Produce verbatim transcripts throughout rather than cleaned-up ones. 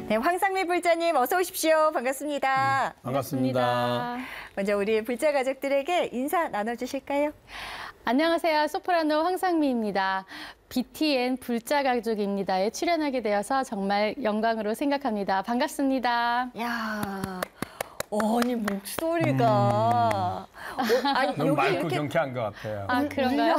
네, 황상미 불자님 어서 오십시오. 반갑습니다. 네, 반갑습니다. 먼저 우리 불자 가족들에게 인사 나눠주실까요? 안녕하세요. 소프라노 황상미입니다. 비티엔 불자 가족입니다에 출연하게 되어서 정말 영광으로 생각합니다. 반갑습니다. 야, 아니 목소리가 음. 어, 아니 너무 여기 맑고 이렇게 경쾌한 것 같아요. 아, 그런가요?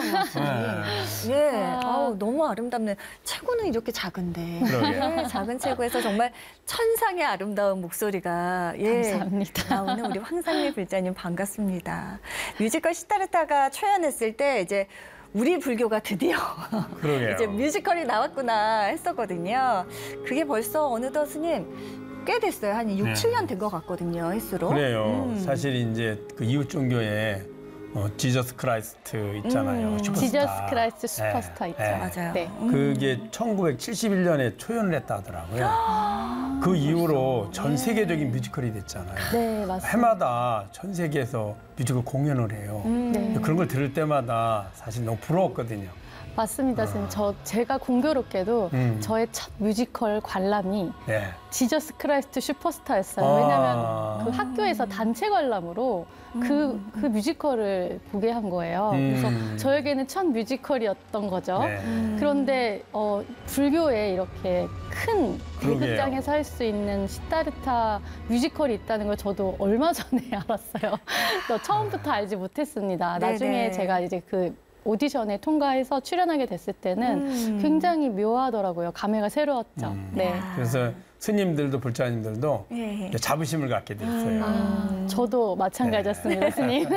네. 예, 아. 아우 너무 아름답네. 체구는 이렇게 작은데 그러게요. 예, 작은 체구에서 정말 천상의 아름다운 목소리가 예, 감사합니다. 나오는 우리 황상미 불자님 반갑습니다. 뮤지컬 시타르타가 초연했을 때 이제 우리 불교가 드디어 그러게요. 이제 뮤지컬이 나왔구나 했었거든요. 그게 벌써 어느덧 스님 꽤 됐어요. 한 육, 네. 칠 년 된 것 같거든요. 횟수로. 그래요. 음. 사실 이제 그 이웃 종교에 어, 지저스 크라이스트 있잖아요. 음. 슈퍼스타. 지저스 크라이스트 슈퍼스타 네, 있죠. 네. 맞아요. 네. 음. 그게 천구백칠십일 년에 초연을 했다 하더라고요. 그 이후로 전 세계적인 뮤지컬이 됐잖아요. 네, 맞습니다. 해마다 전 세계에서 뮤지컬 공연을 해요. 음. 네. 그런 걸 들을 때마다 사실 너무 부러웠거든요. 맞습니다. 선생님. 저 제가 공교롭게도 음. 저의 첫 뮤지컬 관람이 네. 지저스 크라이스트 슈퍼스타였어요. 아. 왜냐하면 그 학교에서 단체 관람으로 그, 음. 그 뮤지컬을 보게 한 거예요. 음. 그래서 저에게는 첫 뮤지컬이었던 거죠. 네. 음. 그런데 어, 불교에 이렇게 큰 그러게요. 대극장에서 할 수 있는 시타르타 뮤지컬이 있다는 걸 저도 얼마 전에 알았어요. 또 처음부터 알지 못했습니다. 네네. 나중에 제가 이제 그 오디션에 통과해서 출연하게 됐을 때는 음. 굉장히 묘하더라고요. 감회가 새로웠죠. 음. 네. 야. 그래서 스님들도 불자님들도 예. 자부심을 갖게 됐어요. 음. 아, 저도 마찬가지였습니다, 네. 스님.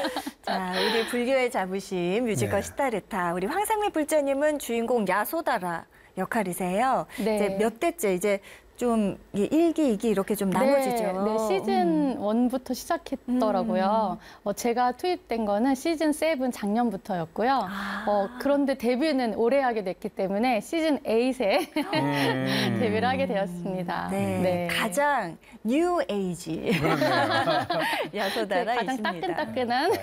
자, 우리 불교의 자부심 뮤지컬 네. 시타르타. 우리 황상미 불자님은 주인공 야소다라 역할이세요. 네. 이제 몇 대째 이제 좀 일 기, 이 기 이렇게 좀 나눠지죠. 네, 네, 시즌 원부터 시작했더라고요. 어, 제가 투입된 거는 시즌 세븐 작년부터였고요. 아. 어, 그런데 데뷔는 올해 하게 됐기 때문에 시즌 에잇에 음. 데뷔를 하게 되었습니다. 네, 가장 뉴 에이지 네, 야소다라 가장 따끈따끈한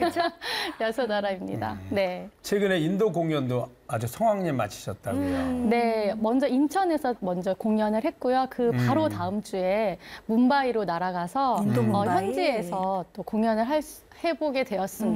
야소다라입니다. 음. 네. 최근에 인도 공연도 아주 성황리에 마치셨다고요. 음. 네, 먼저 인천에서 먼저 공연을 했고요. 그 바로 음. 다음 주에 문바이로 날아가서 인도 어, 문바이. 현지에서 또 공연을 할, 수- 해보게 되었습니다.